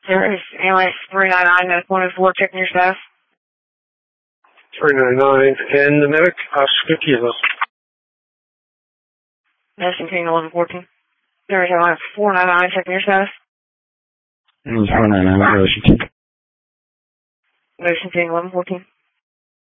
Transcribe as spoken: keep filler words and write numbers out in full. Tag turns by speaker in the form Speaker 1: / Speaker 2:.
Speaker 1: There is ambulance three nine nine, medic one oh four, checking your status.
Speaker 2: three nine nine, and the medic, Oscar Kilo.
Speaker 1: Medicine King eleven fourteen. There is ambulance four nine nine, checking your status.
Speaker 3: four nine nine, Medicine King.
Speaker 1: Medicine King eleven fourteen.